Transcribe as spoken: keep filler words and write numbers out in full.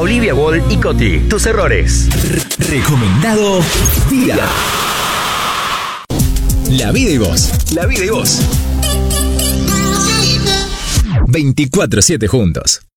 Olivia Wall y Coti. Tus errores. Recomendado día. La vida y vos. La vida y vos. veinticuatro siete juntos.